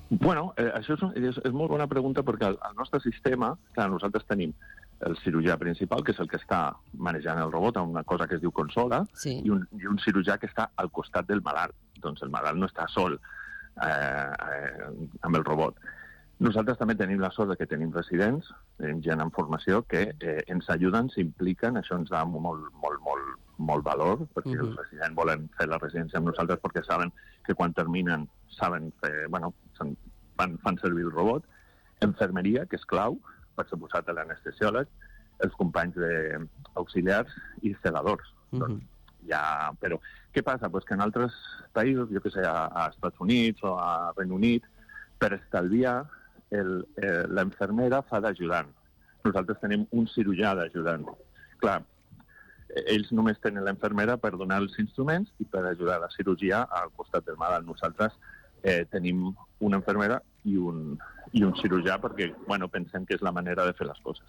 Bueno, això és molt bona pregunta perquè al nostre sistema, clar, nosaltres tenim el cirurgià principal, que és el que està manejant el robot, una cosa que es diu consola, Sí. i un cirurgià que està al costat del malalt. Doncs el malalt no està sol amb el robot. Nosaltres també tenim la sort que tenim residents, gent en formació, que ens ajuden, s'impliquen, això ens dà molt valor, perquè els residents volen fer la residència amb nosaltres perquè saben que quan terminen saben fer, fan servir el robot. Enfermeria, que és clau, per suposat l'anestesiòleg, els companys auxiliars i celadors. Doncs, però què passa? Pues que en altres països, jo que sé, a Estats Units o a Regne Unit, per estalviar, l'enfermera fa d'ajudant. Nosaltres tenim un cirurgià d'ajudant. Clar, ells només tenen l'enfermera per donar els instruments i per ajudar a la cirurgia al costat del malalt. Nosaltres tenim una enfermera i un cirurgià perquè pensem que és la manera de fer les coses.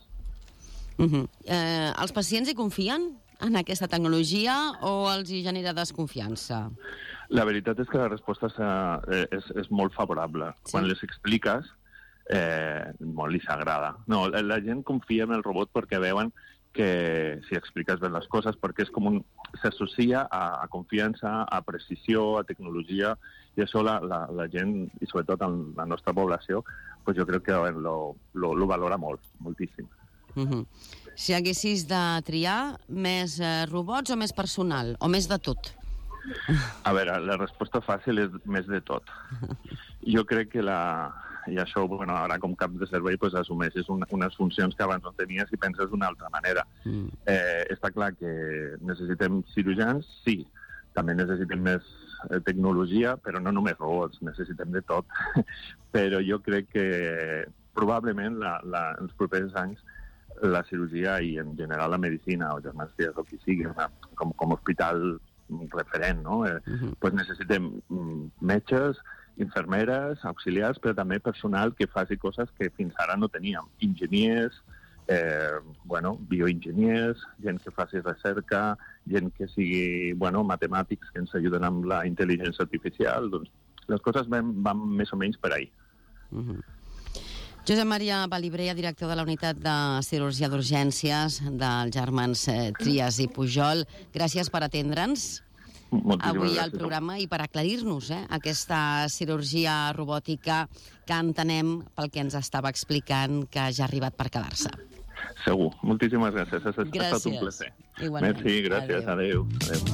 Els pacients hi confien en aquesta tecnologia o els hi genera desconfiança? La veritat és que la resposta és molt favorable. Sí. Quan les expliques, molt li s'agrada. No, la gent confia en el robot perquè veuen que si expliques bé les coses, perquè és com s'associa a confiança, a precisió, a tecnologia, i això la gent, i sobretot en la nostra població, jo crec que lo valora moltíssim. Si haguessis de triar, més robots o més personal? O més de tot? A veure, la resposta fàcil és més de tot. Jo crec que i això, ara com cap de servei, assumeixes unes funcions que abans no tenies i penses d'una altra manera. Està clar que necessitem cirurgians, sí. També necessitem més tecnologia, però no només robots, necessitem de tot. Però jo crec que probablement en els propers anys la cirurgia i en general la medicina o Germans Trias o qui sigui, com a hospital referent, no? Necessitem metges, infermeres, auxiliars, però també personal que faci coses que fins ara no teníem. Enginyers, bioenginyers, gent que faci recerca, gent que sigui, matemàtics que ens ajuden amb la intel·ligència artificial. Doncs les coses van més o menys per ahí. Josep Maria Balibrea, director de la Unitat de Cirurgia d'Urgències dels Germans Trias i Pujol, gràcies per atendre'ns avui al programa i per aclarir-nos aquesta cirurgia robòtica que entenem, pel que ens estava explicant, que ja ha arribat per quedar-se. Segur. Moltíssimes gràcies. Ha estat un plaer. Igualment. Merci, gràcies. Adéu.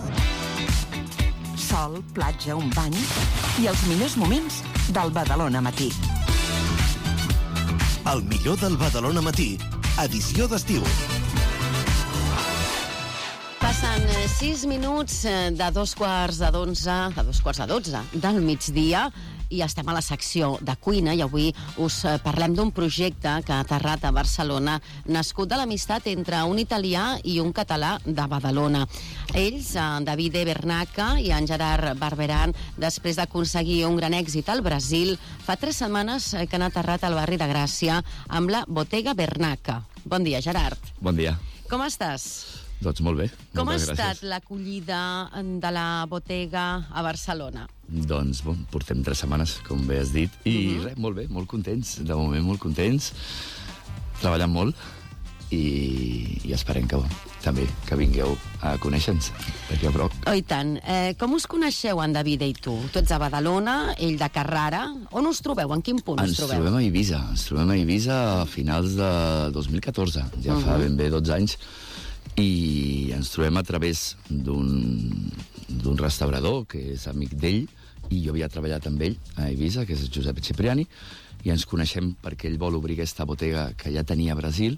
Sol, platja, un bany i els millors moments del Badalona Matí. El millor del Badalona Matí, edició d'estiu. Passen 6 minuts de 11:45 del migdia i estem a la secció de cuina i avui us parlem d'un projecte que ha aterrat a Barcelona nascut de l'amistat entre un italià i un català de Badalona. Ells, en Davide Bernaca i en Gerard Barberan, després d'aconseguir un gran èxit al Brasil, fa 3 setmanes que han aterrat al barri de Gràcia amb la Bottega Bernaca. Bon dia, Gerard. Bon dia. Com estàs? Doncs molt bé. Com ha estat l'acollida de la Bottega a Barcelona? Doncs portem 3 setmanes, com bé has dit, i res, molt bé, molt contents, de moment molt contents, treballant molt i esperem que també que vingueu a conèixer-nos d'aquí a prop. Oh, i tant. Com us coneixeu, en David i tu? Tu ets a Badalona, ell de Carrara. On us trobeu? En quin punt us trobeu? Ens trobem a Eivissa a finals de 2014, ja fa ben bé 12 anys, i ens trobem a través d'un restaurador que és amic d'ell, i jo havia treballat amb ell a Eivissa, que és Josep Cipriani, i ens coneixem perquè ell vol obrir aquesta botiga que ja tenia a Brasil,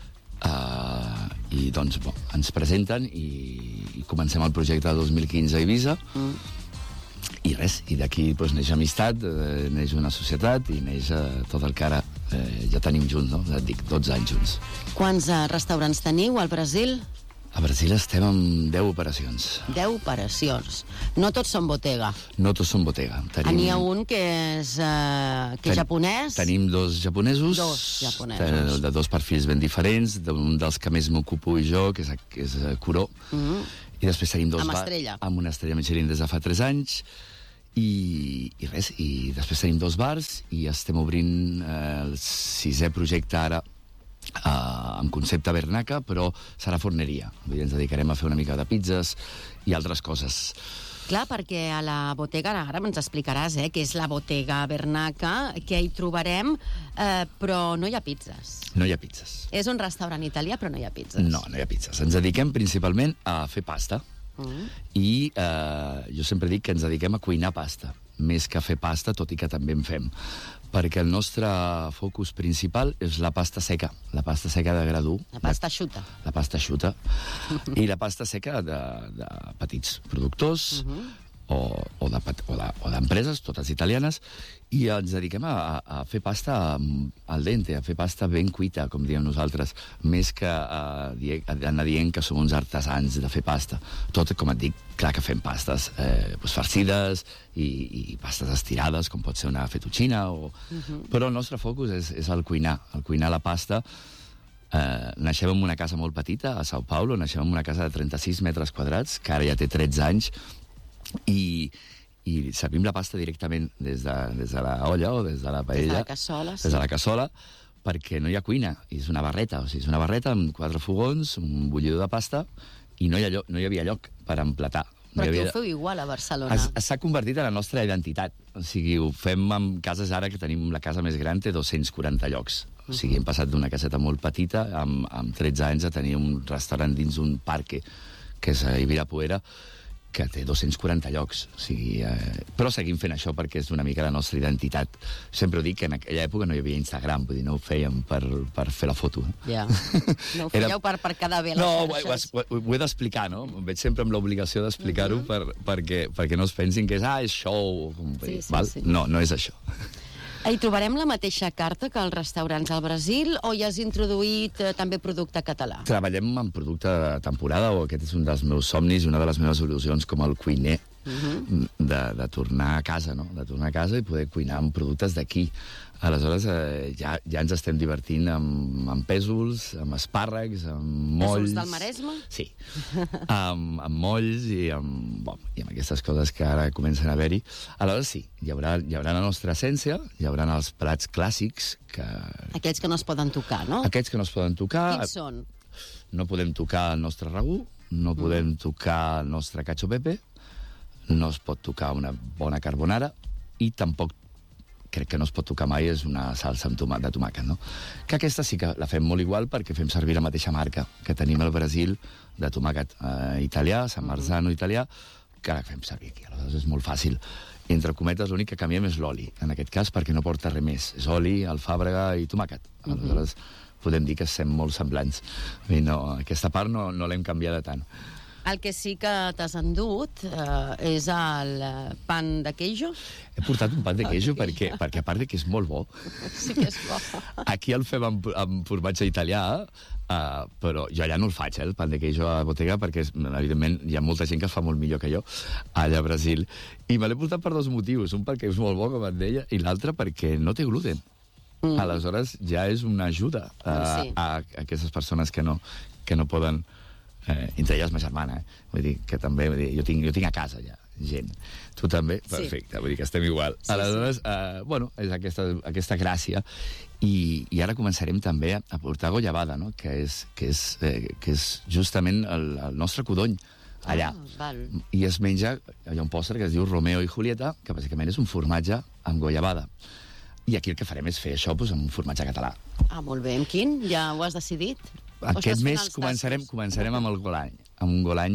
i doncs ens presenten i comencem el projecte de 2015 a Eivissa, i res, i d'aquí neix amistat, neix una societat i neix tot el que ara ja tenim junts, no? Et dic, 12 anys junts. Quants restaurants teniu al Brasil? A Brasil estem amb 10 operacions. 10 operacions. No tots són bottega. No tots són bottega. N'hi ha un que és japonès. Tenim 2 japonesos. 2 japonesos. De 2 perfils ben diferents. Un dels que més m'ocupo jo, que és Curó. I després tenim 2 amb estrella. Amb una estrella Michelin des de fa 3 anys. I res, i després tenim 2 bars i estem obrint el 6è projecte ara amb concepte Bernaca, però serà forneria. Vull dir, ens dedicarem a fer una mica de pizzas i altres coses. Clar, perquè a la botiga, ara ens explicaràs, que és la botiga Bernaca, que hi trobarem, però no hi ha pizzas. No hi ha pizzas. És un restaurant italià, però no hi ha pizzas. No hi ha pizzas. Ens dediquem principalment a fer pasta. I jo sempre dic que ens dediquem a cuinar pasta, més que a fer pasta, tot i que també en fem. Perquè el nostre focus principal és la pasta seca de gra dur. La pasta xuta. La pasta xuta. I la pasta seca de petits productors o d'empreses, totes italianes, i ens dediquem a fer pasta al dente, a fer pasta ben cuita, com diem nosaltres, més que anar dient que som uns artesans de fer pasta. Tot, com et dic, clar que fem pastes farcides i pastes estirades, com pot ser una fettuccina, però el nostre focus és el cuinar la pasta. Naixem en una casa molt petita, a São Paulo, naixem en una casa de 36 metres quadrats, que ara ja té 13 anys, i servim la pasta directament des de la olla o des de la paella. Des de la cassola, sí. Des de la cassola, perquè no hi ha cuina, és una barreta. O sigui, és una barreta amb 4 fogons, un bullidor de pasta, i no hi havia lloc per emplatar. Però que ho feu igual a Barcelona. S'ha convertit en la nostra identitat. O sigui, ho fem amb cases ara que tenim la casa més gran, té 240 llocs. O sigui, hem passat d'una caseta molt petita, amb 13 anys, a tenir un restaurant dins un parque, que és a Ibirapuera, que té 240 llocs. O sigui, però seguim fent això perquè és una mica la nostra identitat. Sempre ho dic que en aquella època no hi havia Instagram, vull dir, no ho fèiem per fer la foto. Ja. No ho fèieu per quedar bé a les xarxes. No, ho he d'explicar, no? Em veig sempre amb l'obligació d'explicar-ho perquè no es pensin que és show. Sí. No és això. Hi trobarem la mateixa carta que als restaurants al Brasil o hi has introduït també producte català? Treballem amb producte de temporada, o aquest és un dels meus somnis i una de les meves il·lusions com el cuiner, de tornar a casa, no? De tornar a casa i poder cuinar amb productes d'aquí. Aleshores, ja ens estem divertint amb pèsols, amb espàrrecs, amb molls... Pèsols del Maresme? Sí. amb molls i amb aquestes coses que ara comencen a haver-hi. Aleshores, sí, hi haurà la nostra essència, hi haurà els plats clàssics que... Aquells que no es poden tocar, no? Aquests que no es poden tocar... Quins són? No podem tocar el nostre ragú, no podem tocar el nostre cacio pepe, no es pot tocar una bona carbonara i tampoc crec que no es pot tocar mai és una salsa de tomàquet, no? Que aquesta sí que la fem molt igual perquè fem servir la mateixa marca que tenim al Brasil de tomàquet italià, San Marzano italià, que la fem servir aquí. Aleshores és molt fàcil. Entre cometes, l'únic que canviem és l'oli, en aquest cas, perquè no porta res més. És oli, alfàbrega i tomàquet. Aleshores podem dir que som molt semblants. Aquesta part no l'hem canviada tant. El que sí que t'has endut és el pan de queijo. He portat un pan de queijo perquè a part que és molt bo. Sí que és bo. Aquí el fem amb formatge italià, però jo allà no el faig, el pan de queijo a la botiga, perquè evidentment hi ha molta gent que fa molt millor que jo allà a Brasil. I me l'he portat per 2 motius. Un perquè és molt bo, com et deia, i l'altre perquè no té gluten. Aleshores ja és una ajuda a aquestes persones que no poden... entre elles ma germana, vull dir que també, jo tinc a casa ja gent. Tu també? Perfecte, vull dir que estem igual. Aleshores, és aquesta gràcia. I ara començarem també a portar goiabada, no? que és justament el nostre codony allà. I es menja, hi ha un postre que es diu Romeo i Julieta, que bàsicament és un formatge amb goiabada. I aquí el que farem és fer això amb un formatge català. Molt bé. Amb quin? Ja ho has decidit? Aquest mes començarem amb un golany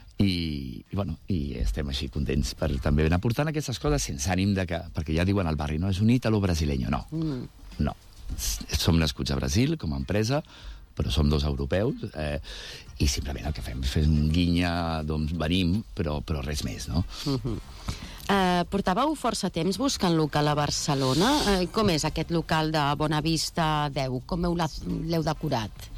i estem així contents per també anar portant aquestes coses sense ànim de que... Perquè ja diuen al barri, no? És un ítalo-brasileño. No. Som nascuts a Brasil com a empresa, però som 2 europeus i simplement el que fem és fer un guinya d'on venim, però res més, no? Portàveu força temps buscant local a Barcelona. Com és aquest local de Bonavista 10? Com l'heu decorat?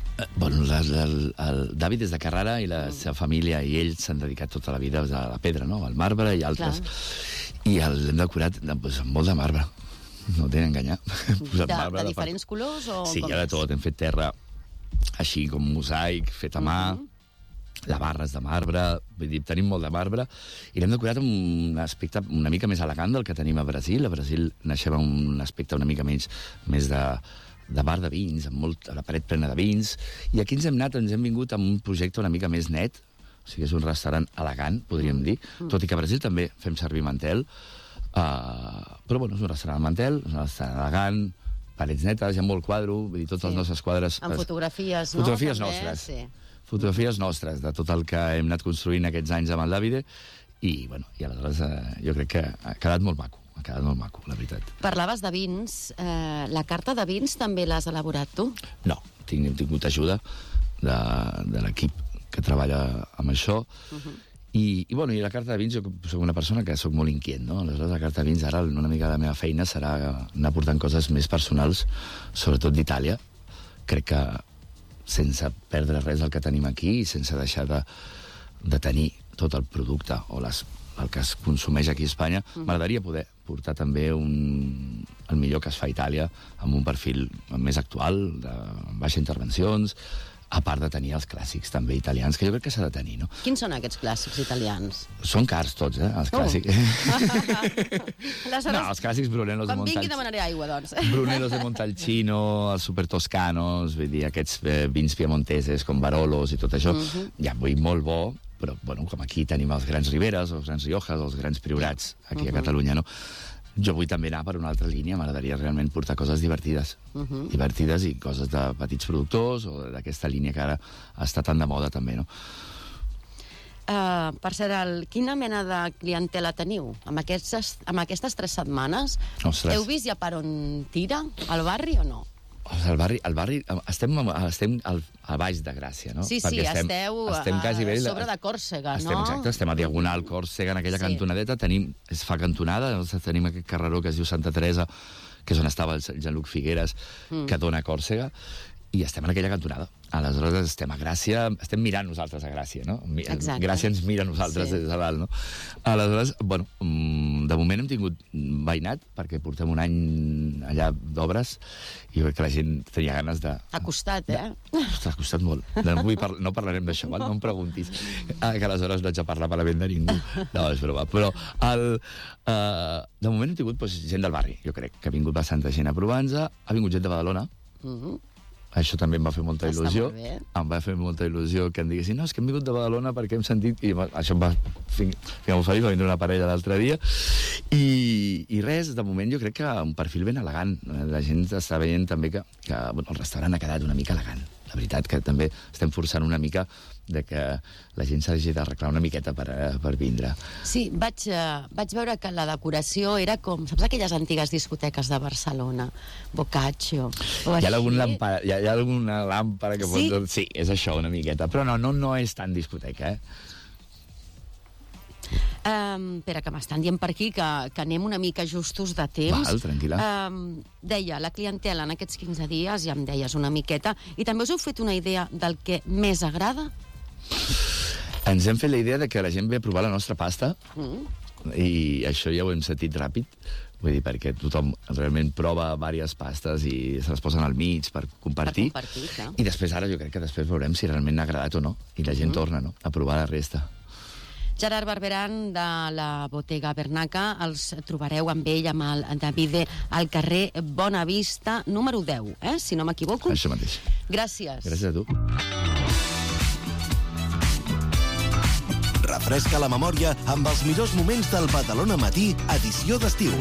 El David és de Carrara i la seva família i ells s'han dedicat tota la vida a la pedra, no? Al marbre i altres. I l'hem decorat amb molt de marbre. No t'he d'enganyar. De diferents colors? Sí, hi ha de tot. Hem fet terra així com mosaic, fet a mà. la barra és de marbre, vull dir, tenim molt de marbre, i l'hem decorat amb un aspecte una mica més elegant del que tenim a Brasil. A Brasil naixem amb un aspecte una mica més de bar de vins, amb la paret plena de vins, i aquí ens hem vingut amb un projecte una mica més net, o sigui, és un restaurant elegant, podríem dir, tot i que a Brasil també fem servir mantel, però bueno, és un restaurant mantel, és un restaurant elegant, parets netes, hi ha molt quadre, vull dir, tots els nostres quadres... Amb fotografies, no? Fotografies nostres. Sí. Fotografies nostres, de tot el que hem anat construint aquests anys amb el Davide, i, bueno, i aleshores jo crec que ha quedat molt maco, la veritat. Parlaves de vins. La carta de vins també l'has elaborat tu? No, hem tingut ajuda de l'equip que treballa amb això, i bueno, i la carta de vins, jo soc una persona que soc molt inquiet, no? Aleshores, la carta de vins, ara una mica la meva feina serà anar portant coses més personals, sobretot d'Itàlia. Crec que sense perdre res del que tenim aquí i sense deixar de tenir tot el producte o el que es consumeix aquí a Espanya, m'agradaria poder portar també el millor que es fa a Itàlia amb un perfil més actual, de baixa intervencions, a part de tenir els clàssics també italians, que jo crec que s'ha de tenir, no? Quins són aquests clàssics italians? Són cars tots, els clàssics. No, els clàssics Brunellos de Montalcino. Quan vingui demanaré aigua, doncs. Brunellos de Montalcino, els super toscanos, vull dir, aquests vins piemonteses com Barolos i tot això, ja vull molt bo, però, bueno, com aquí tenim els grans Riberes, els grans Riojas, els grans Priorats, aquí a Catalunya, no? Jo vull també anar per una altra línia, m'agradaria realment portar coses divertides. Divertides i coses de petits productors o d'aquesta línia que ara està tan de moda també, no? Per cert, quina mena de clientela teniu? Amb aquestes 3 setmanes, heu vist ja per on tira? Al barri o no? Al barri estem a baix de Gràcia, no? Sí, esteu quasi bé sobre de Còrsega, no? Exacte, estem a Diagonal Còrsega, en aquella cantonadeta, es fa cantonada, tenim aquest carreró que es diu Santa Teresa, que és on estava el Jean-Luc Figueres, que dona a Còrsega, i estem en aquella cantonada. Aleshores estem a Gràcia, estem mirant nosaltres a Gràcia, no? Gràcia ens mira a nosaltres des de dalt, no? Aleshores, bueno, de moment hem tingut veïnat, perquè portem un any allà d'obres, i jo crec que la gent tenia ganes de... Ha costat, Ha costat molt. No parlarem d'això, no em preguntis. Que aleshores no haig de parlar malament de ningú. No, és broma. Però de moment hem tingut gent del barri, jo crec, que ha vingut bastanta gent a provar-nos, ha vingut gent de Badalona, això també em va fer molta il·lusió. Em va fer molta il·lusió que em diguessin no, és que hem vingut de Badalona perquè hem sentit... I això em va fer molt feliç, va vindre una parella l'altre dia. I res, de moment jo crec que un perfil ben elegant. La gent està veient també que el restaurant ha quedat una mica elegant. La veritat que també estem forçant una mica de que la gent s'hagi d'arreglar una miqueta per vindre. Sí, vaig veure que la decoració era com... Saps aquelles antigues discoteques de Barcelona? Boccaccio. Hi ha alguna làmpara que pot... Sí, és això una miqueta. Però no és tan discoteca, Espera, que m'estan dient per aquí que anem una mica justos de temps. Val, tranquil·la. Deia, la clientela en aquests 15 dies, ja em deies una miqueta, i també us heu fet una idea del que més agrada? Ens hem fet la idea de que la gent ve a provar la nostra pasta, i això ja ho hem sentit ràpid, vull dir, perquè tothom realment prova diverses pastes i se les posen al mig per compartir, i després ara jo crec que després veurem si realment ha agradat o no, i la gent torna a provar la resta. Gerard Barberan, de la Bottega Bernaca, els trobareu amb ell, amb el Davide, al carrer Bonavista, número 10, si no m'equivoco. Això mateix. Gràcies. Gràcies a tu. Refresca la memòria amb els millors moments del Badalona Matí, edició d'estiu.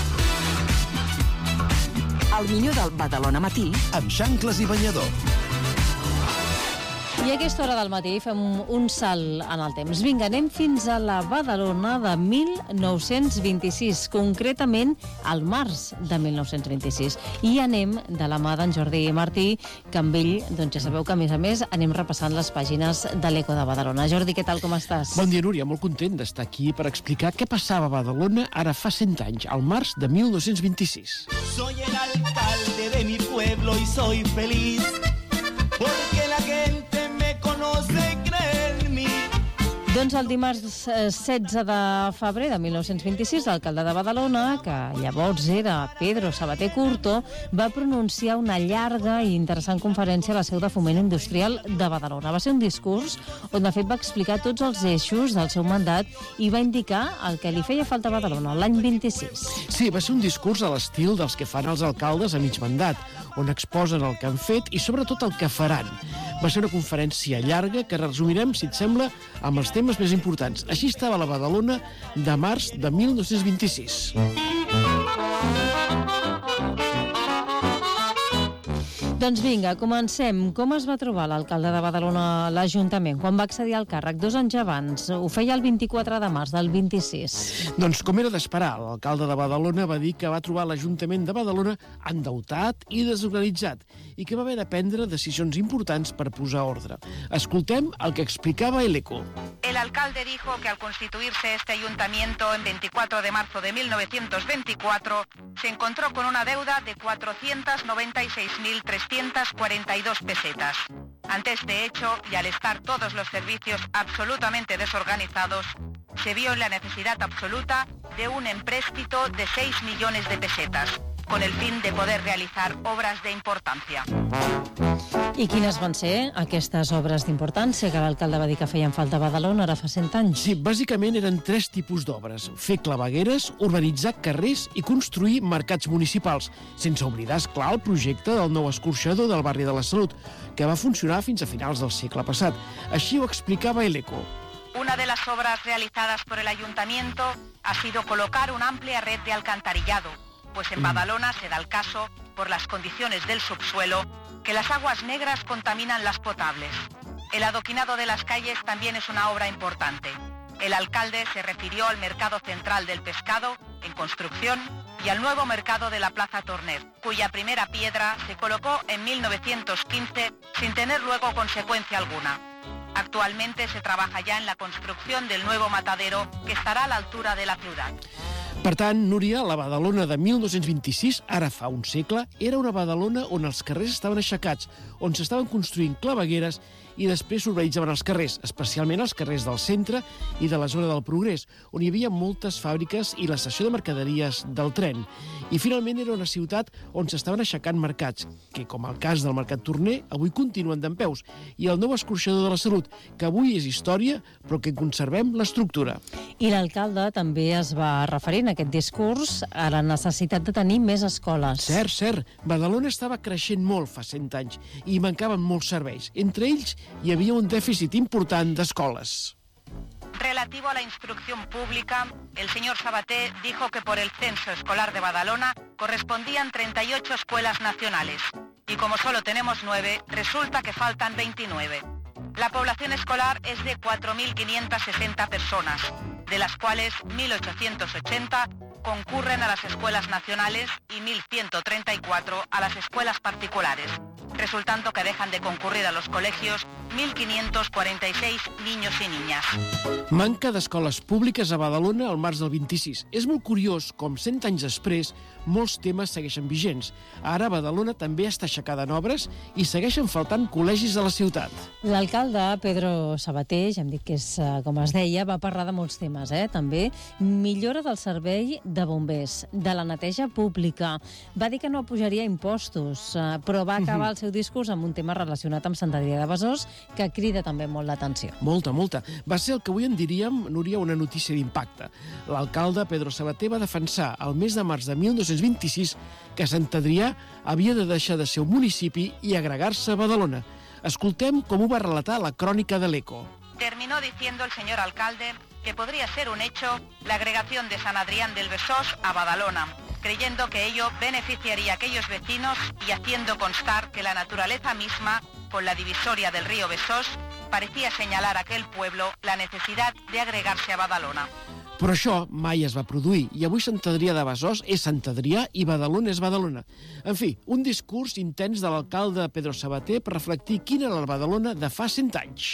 El millor del Badalona Matí amb xancles i banyador. I a aquesta hora del matí fem un salt en el temps. Vinga, anem fins a la Badalona de 1926, concretament al març de 1926. I anem de la mà d'en Jordi Martí, que amb ell, doncs ja sabeu que a més anem repassant les pàgines de l'Eco de Badalona. Jordi, què tal, com estàs? Bon dia, Núria, molt content d'estar aquí per explicar què passava a Badalona ara fa 100 anys, al març de 1926. Soy el alcalde de mi pueblo y soy feliz porque la gente me conoce y cree en mí. Doncs el dimarts 16 de febrer de 1926, l'alcalde de Badalona, que llavors era Pedro Sabater Curto, va pronunciar una llarga i interessant conferència a la seu de Foment Industrial de Badalona. Va ser un discurs on, de fet, va explicar tots els eixos del seu mandat i va indicar el que li feia falta a Badalona l'any 26. Sí, va ser un discurs a l'estil dels que fan els alcaldes a mig mandat, on exposen el que han fet i, sobretot, el que faran. Va ser una conferència llarga que resumirem, si et sembla, amb els temes més importants. Així estava la Badalona de març de 1926. Doncs vinga, comencem. Com es va trobar l'alcalde de Badalona a l'Ajuntament quan va accedir al càrrec 2 anys abans? Ho feia el 24 de març del 26. Doncs com era d'esperar, l'alcalde de Badalona va dir que va trobar l'Ajuntament de Badalona endeutat i desorganitzat i que va haver de prendre decisions importants per posar ordre. Escoltem el que explicava el ECO. El alcalde dijo que al constituirse este ayuntamiento en 24 de marzo de 1924 se encontró con una deuda de 496.342 pesetas. Ante este hecho, y al estar todos los servicios absolutamente desorganizados, se vio en la necesidad absoluta de un empréstito de 6 millones de pesetas, con el fin de poder realizar obras de importancia. I quines van ser aquestes obres d'importància que l'alcalde va dir que feien falta a Badalona ara fa 100 anys? Sí, bàsicament eren 3 tipus d'obres. Fer clavegueres, urbanitzar carrers i construir mercats municipals, sense oblidar, esclar, el projecte del nou escorxador del barri de la Salut, que va funcionar fins a finals del segle passat. Així ho explicava el ECO. Una de las obras realizadas por el ayuntamiento ha sido colocar una amplia red de alcantarillado, pues en Badalona se da el caso, por las condiciones del subsuelo, que las aguas negras contaminan las potables. El adoquinado de las calles también es una obra importante. El alcalde se refirió al mercado central del pescado, en construcción, y al nuevo mercado de la Plaza Torner, cuya primera piedra se colocó en 1915 sin tener luego consecuencia alguna. Actualmente se trabaja ya en la construcción del nuevo matadero que estarà a l'altura de la ciutat. Per tant, Núria, la Badalona de 1926, ara fa un segle, era una Badalona on els carrers estaven aixecats, on s'estaven construint clavegueres i després s'urbanitzaven els carrers, especialment els carrers del centre i de la zona del Progrés, on hi havia moltes fàbriques i l'estació de mercaderies del tren. I finalment era una ciutat on s'estaven aixecant mercats, que, com el cas del Mercat Torner, avui continuen dempeus, i el nou escorxador de la Salut, que avui és història, però que conservem l'estructura. I l'alcalde també es va referir en aquest discurs a la necessitat de tenir més escoles. Cert, cert. Badalona estava creixent molt fa 100 anys i mancaven molts serveis. Entre ells hi havia un dèficit important d'escoles. Relativo a la instrucción pública, el señor Sabater dijo que por el censo escolar de Badalona correspondían 38 escuelas nacionales y como solo tenemos 9, resulta que faltan 29. La población escolar es de 4.560 personas, de las cuales 1.880 concurren a las escuelas nacionales y 1.134 a las escuelas particulares, resultando que dejan de concurrir a los colegios 1.546 niños i niñas. Manca d'escoles públiques a Badalona al març del 26. És molt curiós com 100 anys després molts temes segueixen vigents. Ara Badalona també està aixecada en obres i segueixen faltant col·legis a la ciutat. L'alcalde, Pedro Sabater, ja hem dit que és, com es deia, va parlar de molts temes, també. Millora del servei de bombers, de la neteja pública. Va dir que no pujaria impostos, però va acabar el seu discurs amb un tema relacionat amb Sant Adrià de Besòs que crida també molt l'atenció. Molta, molta. Va ser el que avui en diríem, Núria, una notícia d'impacte. L'alcalde Pedro Sabater va defensar el mes de març de 1926 que Sant Adrià havia de deixar de ser un municipi i agregar-se a Badalona. Escoltem com ho va relatar la crònica de l'ECO. Terminó diciendo el señor alcalde que podría ser un hecho la agregación de San Adrián del Besós a Badalona, creyendo que ello beneficiaría a aquellos vecinos y haciendo constar que la naturaleza misma, con la divisoria del río Besós, parecía señalar a aquel pueblo la necesidad de agregarse a Badalona. Però això mai es va produir, i avui Sant Adrià de Besòs és Sant Adrià i Badalona és Badalona. En fi, un discurs intens de l'alcalde Pedro Sabater per reflectir quina era la Badalona de fa 100 anys.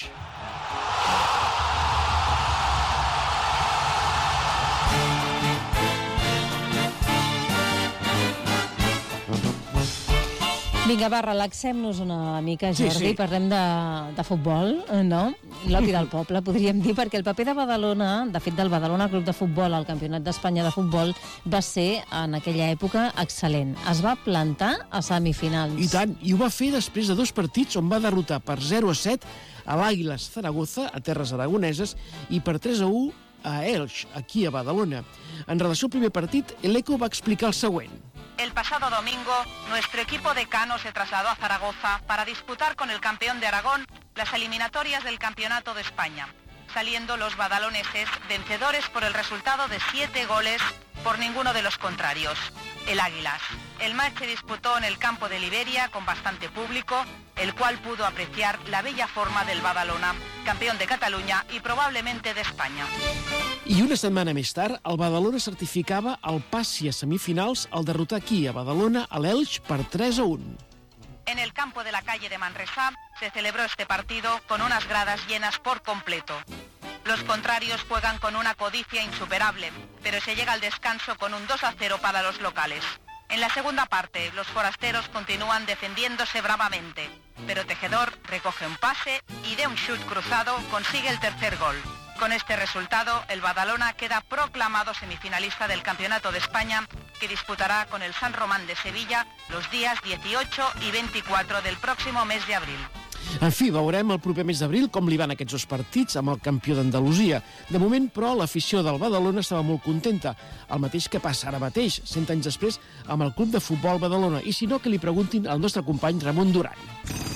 Vinga, va, relaxem-nos una mica, Jordi. Sí. Parlem de futbol, no? L'opi del poble, podríem dir, perquè el paper de Badalona, de fet del Badalona Club de Futbol al Campionat d'Espanya de Futbol, va ser, en aquella època, excel·lent. Es va plantar a semifinals. I tant, i ho va fer després de 2 partits on va derrotar per 0-7 a l'Àguiles Zaragoza, a terres aragoneses, i per 3-1 a Elx, aquí a Badalona. En relació al primer partit, l'Eco va explicar el següent. El pasado domingo, nuestro equipo decano se trasladó a Zaragoza para disputar con el campeón de Aragón las eliminatorias del Campeonato de España, saliendo los badaloneses vencedores por el resultado de 7 goles por ninguno de los contrarios, el Águilas. El match se disputó en el campo de Liberia con bastante público, el cual pudo apreciar la bella forma del Badalona, campeón de Cataluña y probablemente de España. I una setmana més tard, el Badalona certificava el passi a semifinals al derrotar aquí, a Badalona, a l'Elx, per 3-1. En el campo de la calle de Manresà se celebró este partido con unas gradas llenas por completo. Los contrarios juegan con una codicia insuperable, pero se llega al descanso con un 2-0 para los locales. En la segunda parte, los forasteros continúan defendiéndose bravamente, pero Tejedor recoge un pase y de un chut cruzado consigue el tercer gol. Con este resultado, el Badalona queda proclamado semifinalista del Campeonato de España, que disputará con el San Román de Sevilla los días 18 y 24 del próximo mes de abril. En fi, veurem el proper mes d'abril com li van aquests 2 partits amb el campió d'Andalusia. De moment, però, l'afició del Badalona estava molt contenta. El mateix que passa ara mateix, 100 anys després, amb el Club de Futbol Badalona. I si no, que li preguntin al nostre company Ramon Duran.